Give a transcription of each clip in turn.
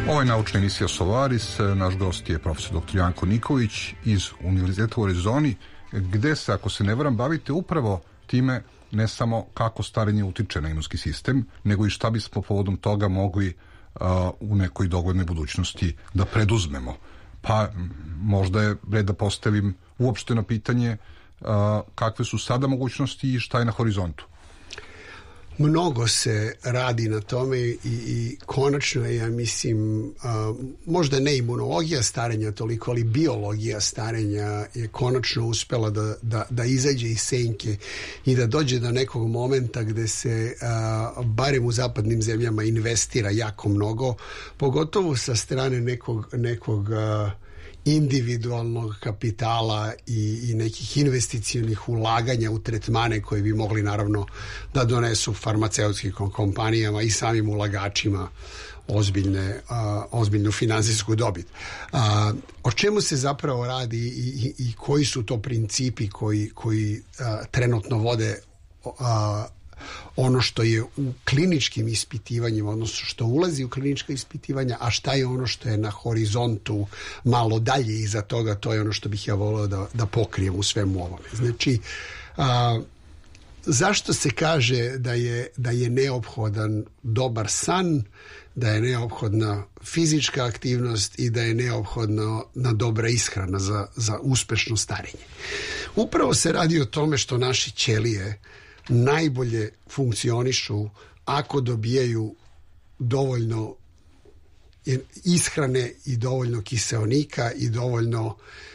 Ovo je naučna emisija Solaris. Naš gost je profesor dr. Janko Nikolić iz Univerziteta u Arizoni, gde se, ako se ne varam, bavite upravo time ne samo kako starenje utiče na imunski sistem, nego i šta bismo povodom toga mogli u nekoj doglednoj budućnosti da preduzmemo. Pa možda je red da postavim uopšteno pitanje kakve su sada mogućnosti i šta je na horizontu. Mnogo se radi na tome i konačno je, ja mislim, možda ne imunologija starenja toliko, ali biologija starenja je konačno uspela da izađe iz senke i da dođe do nekog momenta gde se barem u zapadnim zemljama investira jako mnogo, pogotovo sa strane nekog individualnog kapitala i nekih investicionih ulaganja u tretmane koje bi mogli naravno da donesu farmaceutskim kompanijama i samim ulagačima ozbiljnu finansijsku dobit. O čemu se zapravo radi i koji su to principi koji trenutno vode ono što je u kliničkim ispitivanjima, odnosno što ulazi u klinička ispitivanja, a šta je ono što je na horizontu malo dalje iza toga, to je ono što bih ja volio da pokrijem u svemu ovome. Znači, zašto se kaže da je neophodan dobar san, da je neophodna fizička aktivnost i da je neophodna dobra ishrana za uspešno starenje? Upravo se radi o tome što naše ćelije najbolje funkcionišu ako dobijaju dovoljno ishrane i dovoljno kiseonika i dovoljno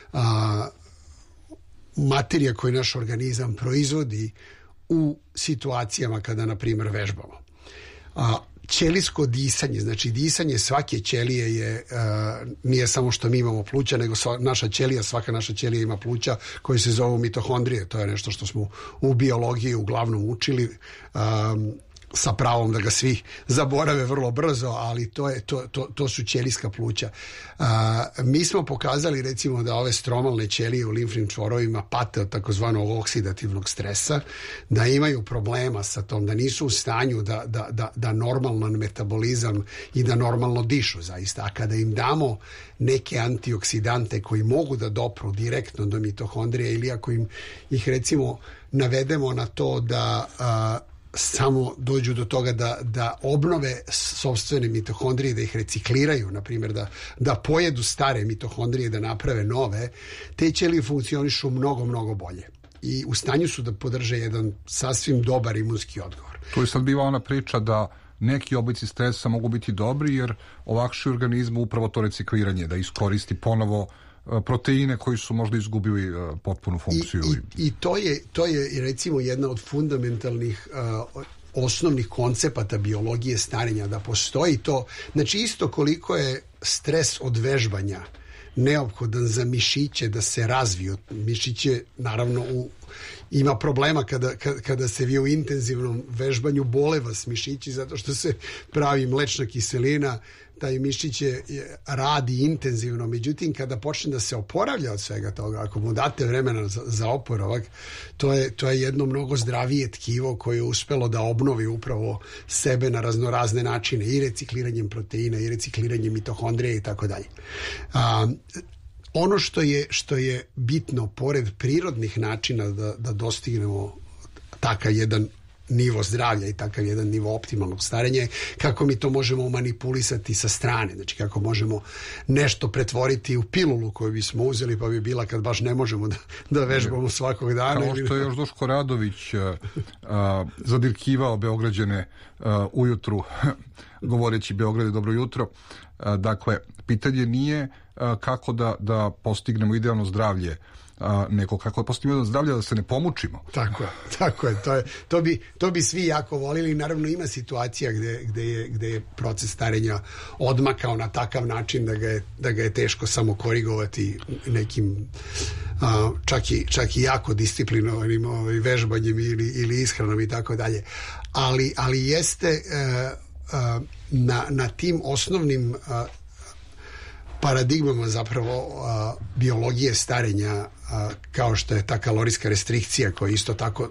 materija koju naš organizam proizvodi u situacijama kada, na primjer, vežbamo. Ćelijsko disanje, znači disanje svake ćelije nije samo što mi imamo pluća, nego svaka naša ćelija ima pluća koje se zovu mitohondrije. To je nešto što smo u biologiji uglavnom učili, sa pravom da ga svi zaborave vrlo brzo, ali to su ćelijska pluća. Mi smo pokazali, recimo, da ove stromalne ćelije u limfnim čvorovima pate od takozvanog oksidativnog stresa, da imaju problema sa tom, da nisu u stanju da normalan metabolizam i da normalno dišu zaista. A kada im damo neke antioksidante koji mogu da dopru direktno do mitohondrija, ili ako ih recimo navedemo na to da samo dođu do toga da obnove sopstvene mitohondrije, da ih recikliraju, na primjer da pojedu stare mitohondrije, da naprave nove, te ćelije funkcionišu mnogo, mnogo bolje. I u stanju su da podrže jedan sasvim dobar imunski odgovor. Tu je sad bila ona priča da neki oblici stresa mogu biti dobri jer olakšaju organizmu upravo to recikliranje, da iskoristi ponovo proteine koji su možda izgubili potpunu funkciju. I to je recimo jedna od fundamentalnih osnovnih koncepata biologije starenja, da postoji to. Znači, isto koliko je stres od vežbanja neophodan za mišiće da se razviju. Mišiće, naravno, ima problema kada se vi u intenzivnom vežbanju, bole vas mišići zato što se pravi mlečna kiselina, taj mišić radi intenzivno. Međutim, kada počne da se oporavlja od svega toga, ako mu date vremena za oporavak, to je jedno mnogo zdravije tkivo koje je uspelo da obnovi upravo sebe na raznorazne načine, i recikliranjem proteina, i recikliranjem mitohondrija i tako dalje. Ono što je bitno, pored prirodnih načina da dostignemo takav jedan nivo zdravlja i takav jedan nivo optimalnog starenja, kako mi to možemo manipulisati sa strane, znači kako možemo nešto pretvoriti u pilulu koju bismo uzeli pa bi bila kad baš ne možemo da vežbamo svakog dana. Kao što je još Duško Radović zadirkivao Beograđane ujutru, govoreći Beograde dobro jutro. Dakle, pitanje nije kako da postignemo idealno zdravlje, nego kako da postignemo zdravlje da se ne pomučimo. Tako je. To bi svi jako volili. Naravno, ima situacija gde je proces starenja odmakao na takav način da ga je teško samo korigovati nekim čak i jako disciplinovanim vežbanjem ili ishranom i tako dalje. Ali jeste na tim osnovnim paradigmama zapravo biologije starenja, kao što je ta kalorijska restrikcija koja isto tako